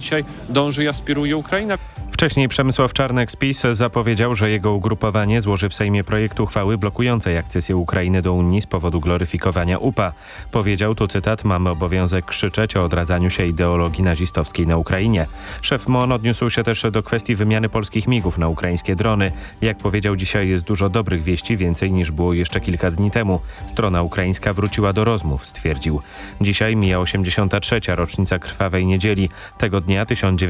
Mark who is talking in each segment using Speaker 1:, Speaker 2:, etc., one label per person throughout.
Speaker 1: dzisiaj dąży i aspiruje Ukraina.
Speaker 2: Wcześniej Przemysław Czarnek z PiS zapowiedział, że jego ugrupowanie złoży w Sejmie projekt uchwały blokującej akcesję Ukrainy do Unii z powodu gloryfikowania UPA. Powiedział, tu cytat, mamy obowiązek krzyczeć o odradzaniu się ideologii nazistowskiej na Ukrainie. Szef MON odniósł się też do kwestii wymiany polskich migów na ukraińskie drony. Jak powiedział, dzisiaj jest dużo dobrych wieści, więcej niż było jeszcze kilka dni temu. Strona ukraińska wróciła do rozmów, stwierdził. Dzisiaj mija 83. rocznica Krwawej Niedzieli. Tego dnia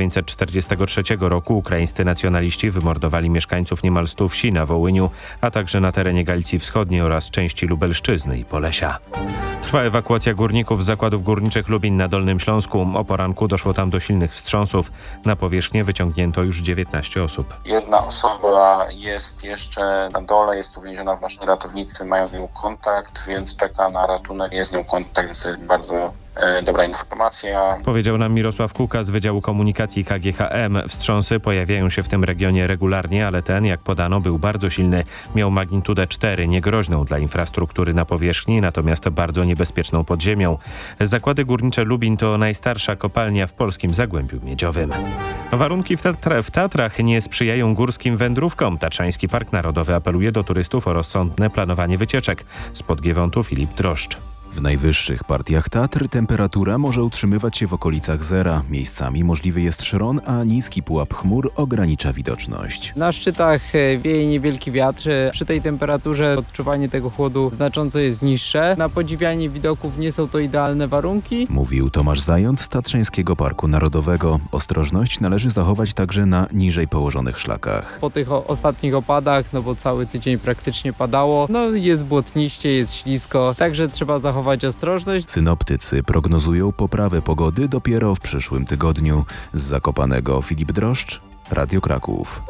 Speaker 2: 1943 roku ukraińscy nacjonaliści wymordowali mieszkańców niemal 100 wsi na Wołyniu, a także na terenie Galicji Wschodniej oraz części Lubelszczyzny i Polesia. Trwa ewakuacja górników z zakładów górniczych Lubin na Dolnym Śląsku. O poranku doszło tam do silnych wstrząsów. Na powierzchnię wyciągnięto już 19 osób.
Speaker 3: Jedna osoba jest jeszcze na dole, jest uwięziona w maszynie, ratownicy mają z nią kontakt, więc czeka na ratunek, jest z nią kontakt, więc to jest bardzo dobra informacja.
Speaker 2: Powiedział nam Mirosław Kuka z Wydziału Komunikacji KGHM. Wstrząsy pojawiają się w tym regionie regularnie, ale ten, jak podano, był bardzo silny. Miał magnitudę 4, niegroźną dla infrastruktury na powierzchni, natomiast bardzo niebezpieczną pod ziemią. Zakłady Górnicze Lubin to najstarsza kopalnia w polskim Zagłębiu Miedziowym. Warunki w Tatrach nie sprzyjają górskim wędrówkom. Tatrzański Park Narodowy apeluje do turystów o rozsądne planowanie wycieczek. Spod Giewontu Filip Droszcz.
Speaker 4: W najwyższych partiach Tatr temperatura może utrzymywać się w okolicach zera. Miejscami możliwy jest szron, a niski pułap chmur ogranicza widoczność.
Speaker 5: Na szczytach wieje niewielki wiatr. Przy tej temperaturze odczuwanie tego chłodu znacząco jest niższe. Na podziwianie widoków nie są to idealne warunki.
Speaker 4: Mówił Tomasz Zając z Tatrzańskiego Parku Narodowego. Ostrożność należy zachować także na niżej położonych szlakach.
Speaker 5: Po tych ostatnich opadach, bo cały tydzień praktycznie padało, jest błotniście, jest ślisko, także trzeba zachować ostrożność.
Speaker 4: Synoptycy prognozują poprawę pogody dopiero w przyszłym tygodniu. Z Zakopanego Filip Droszcz, Radio Kraków.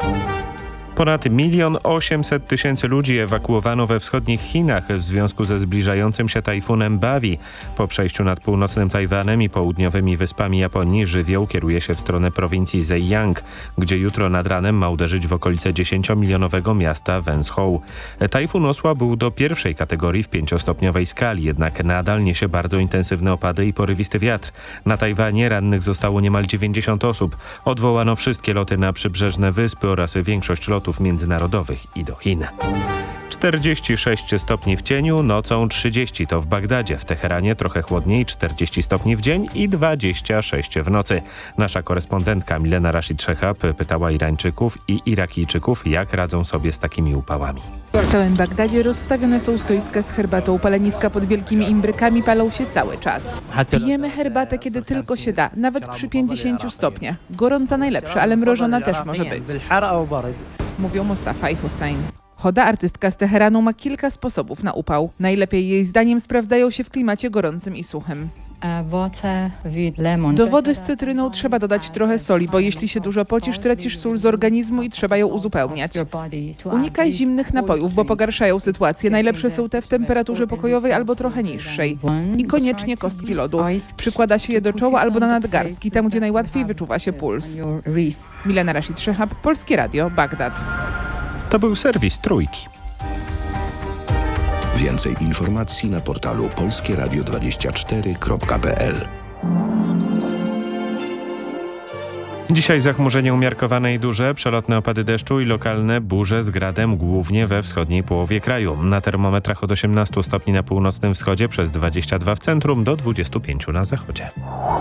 Speaker 2: Ponad 1 800 000 ludzi ewakuowano we wschodnich Chinach w związku ze zbliżającym się tajfunem Bawi. Po przejściu nad północnym Tajwanem i południowymi wyspami Japonii żywioł kieruje się w stronę prowincji Zhejiang, gdzie jutro nad ranem ma uderzyć w okolice 10-milionowego miasta Wenzhou. Tajfun osłabł do pierwszej kategorii w 5-stopniowej skali, jednak nadal niesie bardzo intensywne opady i porywisty wiatr. Na Tajwanie rannych zostało niemal 90 osób. Odwołano wszystkie loty na przybrzeżne wyspy oraz większość lotów międzynarodowych i do Chin. 46 stopni w cieniu, nocą 30 to w Bagdadzie, w Teheranie trochę chłodniej, 40 stopni w dzień i 26 w nocy. Nasza korespondentka Milena Rashid Szehab pytała Irańczyków i Irakijczyków, jak radzą sobie z takimi upałami.
Speaker 6: W całym Bagdadzie rozstawione są stoiska z herbatą. Paleniska pod wielkimi imbrykami palą się cały czas. Pijemy herbatę, kiedy tylko się da, nawet przy 50 stopniach. Gorąca najlepsza, ale mrożona też może być. Mówią Mustafa i Hussein. Hoda, artystka z Teheranu, ma kilka sposobów na upał. Najlepiej jej zdaniem sprawdzają się w klimacie gorącym i suchym. Do wody z cytryną trzeba dodać trochę soli, bo jeśli się dużo pocisz, tracisz sól z organizmu i trzeba ją uzupełniać. Unikaj zimnych napojów, bo pogarszają sytuację. Najlepsze są te w temperaturze pokojowej albo trochę niższej. I koniecznie kostki lodu. Przykłada się je do czoła albo na nadgarstki, tam gdzie najłatwiej wyczuwa się puls. Milena Rashid Szehab, Polskie Radio, Bagdad.
Speaker 2: To był serwis Trójki.
Speaker 7: Więcej informacji na portalu polskieradio24.pl.
Speaker 2: Dzisiaj zachmurzenie umiarkowane i duże, przelotne opady deszczu i lokalne burze z gradem głównie we wschodniej połowie kraju. Na termometrach od 18 stopni na północnym wschodzie, przez 22 w centrum do 25 na zachodzie.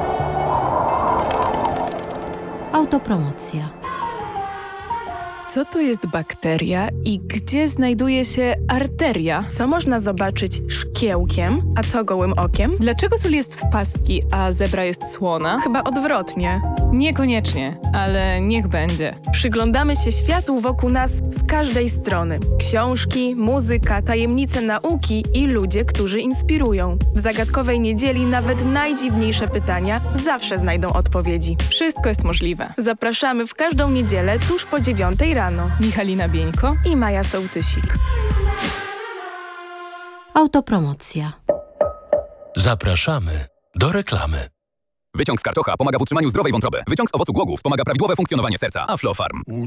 Speaker 8: Autopromocja.
Speaker 9: Co to jest bakteria i gdzie znajduje się arteria?
Speaker 10: Co można zobaczyć szkiełkiem, a co gołym okiem?
Speaker 9: Dlaczego sól jest w paski, a zebra jest słona?
Speaker 10: Chyba odwrotnie.
Speaker 9: Niekoniecznie, ale niech będzie.
Speaker 10: Przyglądamy się światu wokół nas z każdej strony. Książki, muzyka, tajemnice nauki i ludzie, którzy inspirują. W zagadkowej niedzieli nawet najdziwniejsze pytania zawsze znajdą odpowiedzi.
Speaker 9: Wszystko jest możliwe.
Speaker 10: Zapraszamy w każdą niedzielę tuż po 9 rano.
Speaker 9: Michalina Bieńko
Speaker 10: i Maja Sołtysik.
Speaker 8: Autopromocja.
Speaker 11: Zapraszamy do reklamy.
Speaker 12: Wyciąg z karczocha pomaga w utrzymaniu zdrowej wątroby. Wyciąg z owocu głogów wspomaga prawidłowe funkcjonowanie serca. Aflofarm.